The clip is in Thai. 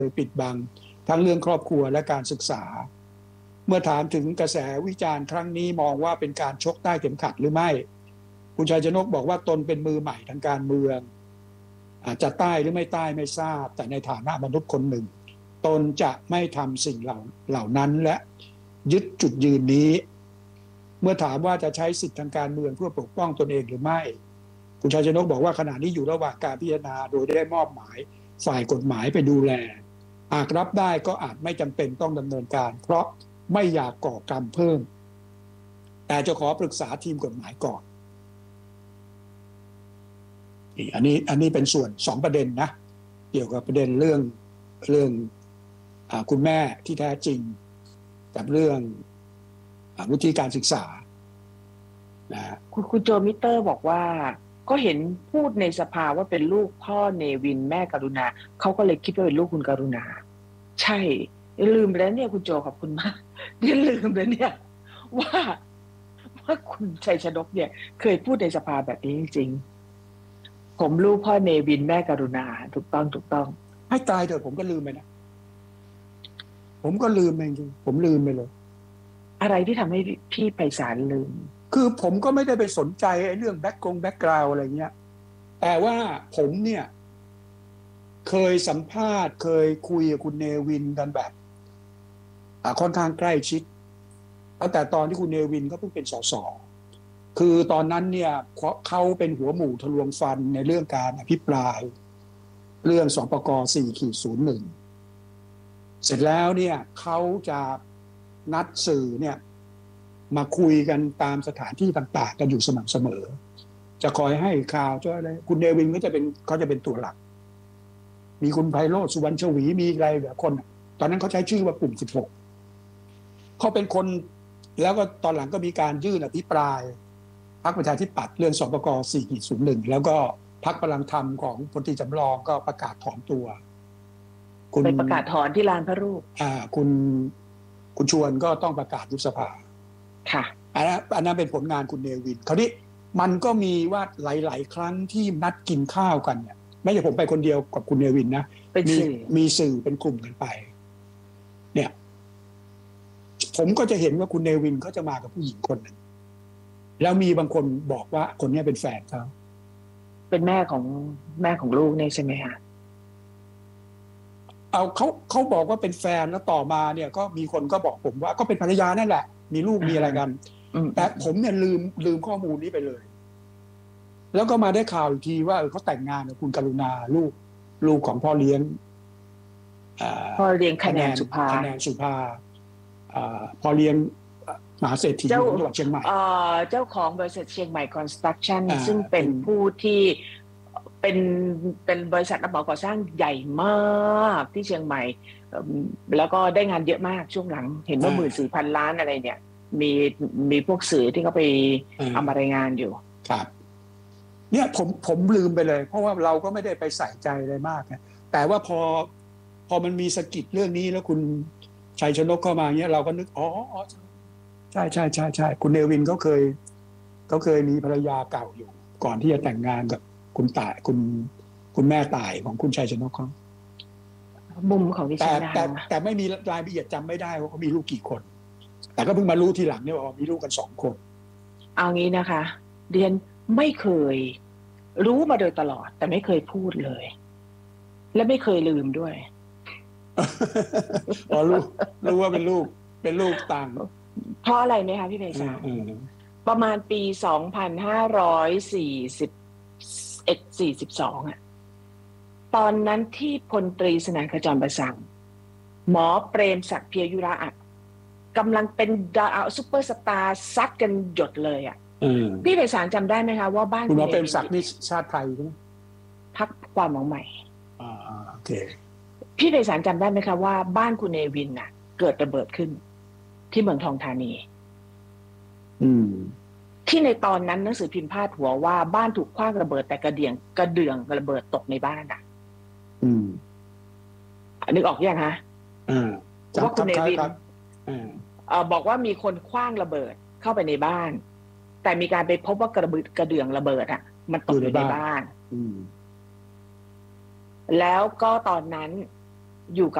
ปิดบังทั้งเรื่องครอบครัวและการศึกษาเมื่อถามถึงกระแสวิจารณ์ครั้งนี้มองว่าเป็นการชกใต้เข็มขัดหรือไม่คุณชัยชนกบอกว่าตนเป็นมือใหม่ทางการเมืองอาจจะใต้หรือไม่ใต้ไม่ทราบแต่ในฐานะมนุษย์คนหนึ่งตนจะไม่ทำสิ่งเหล่านั้นและยึดจุดยืนนี้เมื่อถามว่าจะใช้สิทธิทางการเมืองเพื่อปกป้องตนเองหรือไม่คุณชัยชนกบอกว่าขณะนี้อยู่ระหว่างการพิจารณาโดยได้มอบหมายฝ่ายกฎหมายไปดูแลหากรับได้ก็อาจไม่จำเป็นต้องดำเนินการเพราะไม่อยากก่อกรรมเพิ่มแต่จะขอปรึกษาทีมกฎหมายก่อนอันนี้เป็นส่วน2ประเด็นนะเกี่ยวกับประเด็นเรื่องคุณแม่ที่แท้จริงกับเรื่องวุฒิการศึกษานะคุณโจมิเตอร์บอกว่าก็เห็นพูดในสภาว่าเป็นลูกพ่อเนวินแม่กรุณาเขาก็เลยคิดว่าเป็นลูกคุณกรุณาใช่ลืมไปแล้วเนี่ยคุณโจขอบคุณมากเนี่ยลืมแล้วเนี่ยว่าคุณชัยชนกเนี่ยเคยพูดในสภาแบบนี้จริงๆผมลูกพ่อเนวินแม่กรุณาถูกต้องให้ตายเถอะผมก็ลืมไปนะผมก็ลืมจริงๆผมลืมไปเลยอะไรที่ทำให้พี่ไพศาลลืมคือผมก็ไม่ได้ไปสนใจไอ้เรื่องแบ็คกราวด์อะไรเงี้ยแต่ว่าผมเนี่ยเคยสัมภาษณ์เคยคุยกับคุณเนวินกันแบบค่อนข้างใกล้ชิดตั้งแต่ตอนที่คุณเนวินก็เพิ่งเป็นสสคือตอนนั้นเนี่ยเขาเป็นหัวหมู่ทะลวงฟันในเรื่องการอภิปรายเรื่องสปก.4-01เสร็จแล้วเนี่ยเขาจะนัดสื่อเนี่ยมาคุยกันตามสถานที่ต่างๆกันอยู่สม่ำเสมอจะคอยให้ข่าวอะไรคุณเนวินเขาจะเป็นตัวหลักมีคุณไพโรจน์สุวรรณชวีมีอะไรแบบคนตอนนั้นเขาใช้ชื่อว่ากลุ่ม16เขาเป็นคนแล้วก็ตอนหลังก็มีการยื่นอภิปรายพรรคประชาธิปัตย์เรื่องสปก.4-01แล้วก็พรรคพลังธรรมของพลตรีจำลองก็ประกาศถอนตัวไปประกาศถอนที่ลานพระรูปคุณชวนก็ต้องประกาศยุบสภาค่ะอันนั้นเป็นผลงานคุณเนวินคราวนี้มันก็มีว่าหลายๆครั้งที่นัดกินข้าวกันเนี่ยไม่ใช่ผมไปคนเดียวกับคุณเนวินนะมีสื่อเป็นกลุ่มกันไปเนี่ยผมก็จะเห็นว่าคุณเนวินเขาจะมากับผู้หญิงคนหนึ่งแล้วมีบางคนบอกว่าคนนี้เป็นแฟนเขาเป็นแม่ของลูกเนี่ยใช่ไหมคะเขาบอกว่าเป็นแฟนแล้วต่อมาเนี่ยก็มีคนก็บอกผมว่าก็เป็นภรรยานั่นแหละมีลูกมีอะไรกันแต่ผมเนี่ยลืมข้อมูลนี้ไปเลยแล้วก็มาได้ข่าวอีกทีว่าเขาแต่งงานกับคุณกรุณาลูกของพ่อเลี้ยงคะแนนสุภาพ่อเลี้ยงมหาเศรษฐีจังหวัดเชียงใหม่เจ้าของบริษัทเชียงใหม่คอนสตรักชั่นซึ่งเป็นผู้ที่เป็นบริษัทรับเหมาก่อสร้างใหญ่มากที่เชียงใหม่แล้วก็ได้งานเยอะมากช่วงหลังเห็นว่า14,000 ล้านอะไรเนี่ยมีพวกสื่อที่เขาไปเอามารายงานอยู่ครับเนี่ยผมลืมไปเลยเพราะว่าเราก็ไม่ได้ไปใส่ใจอะไรมากนะแต่ว่าพอมันมีสะกิดเรื่องนี้แล้วคุณชัยชนกเข้ามาเนี่ยเราก็นึกอ๋อใช่คุณเนวินเขาเคยมีภรรยาเก่าอยู่ก่อนที่จะแต่งงานกับคุณแม่ตายของคุณชัยชนกเขามุมของดิฉันแต่ไม่มีรายละเอียดจำไม่ได้ว่าเขามีลูกกี่คนแต่ก็เพิ่งมารู้ทีหลังเนี่ยว่ามีลูกกัน2 คนเอางี้นะคะเรียนไม่เคยรู้มาโดยตลอดแต่ไม่เคยพูดเลยและไม่เคยลืมด้วยอ๋อรู้ว่าเป็นลูกต่างเพราะอะไรไหมคะพี่ไพศาลประมาณปี2542อ่ะตอนนั้นที่พลตรีสนั่นขจรประสังหมอเปรมศักดิ์เพียรยุระอ่ะกำลังเป็นดาวซุปเปอร์สตาร์ซัดกันหยดเลยอ่ะพี่ไพศาลจำได้ไหมคะว่าบ้านคุณหมอเปรมศักดิ์นี่ชาติไทยใช่ไหมพรรคความหวังใหม่โอเคพี่ไพศาลจำได้ไหมคะว่าบ้านคุณเนวินน่ะเกิดระเบิดขึ้นที่เมืองทองธานีที่ในตอนนั้นหนังสือพิมพ์พาดหัวว่าบ้านถูกขว้างระเบิดแต่กระเดื่องระเบิดตกในบ้านอ่ะนึกออกยังฮะว่าคุณเนวินบอกว่ามีคนขว้างระเบิดเข้าไปในบ้านแต่มีการไปพบว่ากระเดื่องระเบิดอ่ะมันตกอยู่ในบ้านแล้วก็ตอนนั้นอยู่กับ